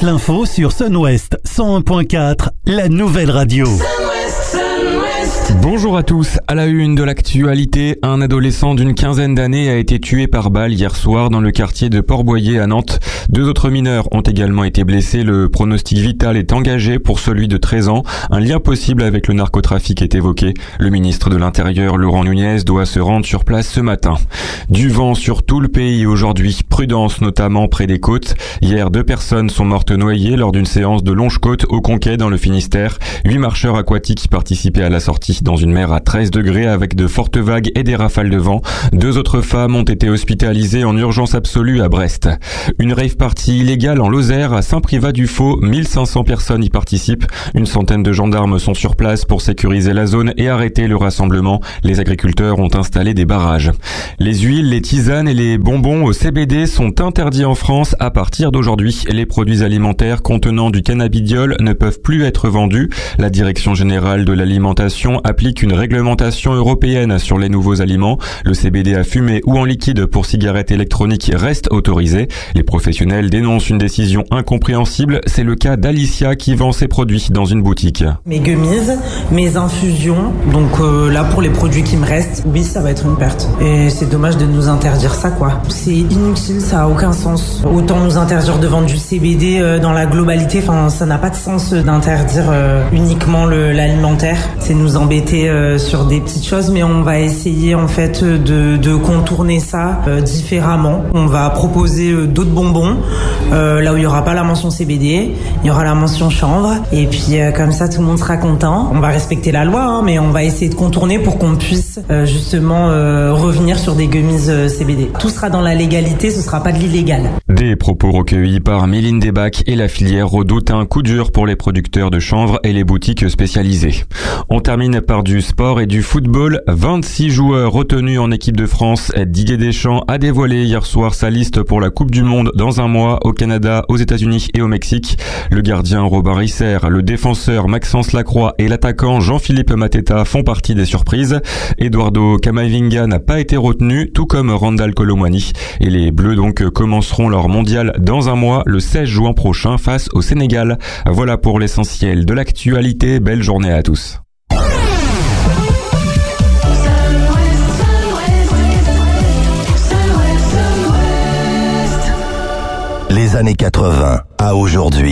l'info sur Sun West 101.4, la nouvelle radio. Bonjour à tous, à la une de l'actualité, un adolescent d'une quinzaine d'années a été tué par balle hier soir dans le quartier de Port-Boyer à Nantes. 2 autres mineurs ont également été blessés, le pronostic vital est engagé pour celui de 13 ans. Un lien possible avec le narcotrafic est évoqué. Le ministre de l'Intérieur, Laurent Nunez, doit se rendre sur place ce matin. Du vent sur tout le pays aujourd'hui, prudence notamment près des côtes. Hier, 2 personnes sont mortes noyées lors d'une séance de longe-côte au Conquet dans le Finistère. 8 marcheurs aquatiques participaient à la sortie dans une mer à 13 degrés avec de fortes vagues et des rafales de vent. 2 autres femmes ont été hospitalisées en urgence absolue à Brest. Une rave party illégale en Lozère à Saint-Privat-du-Faux. 1500 personnes y participent. Une centaine de gendarmes sont sur place pour sécuriser la zone et arrêter le rassemblement. Les agriculteurs ont installé des barrages. Les huiles, les tisanes et les bonbons au CBD sont interdits en France à partir d'aujourd'hui. Les produits alimentaires contenant du cannabidiol ne peuvent plus être vendus. La Direction générale de l'alimentation applique une réglementation européenne sur les nouveaux aliments. Le CBD à fumer ou en liquide pour cigarettes électroniques reste autorisé. Les professionnels dénoncent une décision incompréhensible. C'est le cas d'Alicia qui vend ses produits dans une boutique. Mes gummies, mes infusions, donc là pour les produits qui me restent, oui ça va être une perte. Et c'est dommage de nous interdire ça quoi. C'est inutile, ça a aucun sens. Autant nous interdire de vendre du CBD dans la globalité, enfin ça n'a pas de sens d'interdire uniquement l'alimentaire. C'est nous embêter sur des petites choses, mais on va essayer en fait de contourner ça différemment. On va proposer d'autres bonbons là où il y aura pas la mention CBD, il y aura la mention chanvre et puis comme ça tout le monde sera content. On va respecter la loi mais on va essayer de contourner pour qu'on puisse justement revenir sur des gummies CBD. Tout sera dans la légalité, ce sera pas de l'illégal. Des propos recueillis par Méline Desbacs et la filière redoute un coup dur pour les producteurs de chanvre et les boutiques spécialisées. On termine par du sport et du football. 26 joueurs retenus en équipe de France. Didier Deschamps a dévoilé hier soir sa liste pour la Coupe du Monde dans un mois au Canada, aux États-Unis et au Mexique. Le gardien Robin Risser, le défenseur Maxence Lacroix et l'attaquant Jean-Philippe Mateta font partie des surprises. Eduardo Camavinga n'a pas été retenu, tout comme Randal Kolo Muani. Et les Bleus donc commenceront leur mondial dans un mois, le 16 juin prochain face au Sénégal. Voilà pour l'essentiel de l'actualité. Belle journée à tous. Les années 80 à aujourd'hui.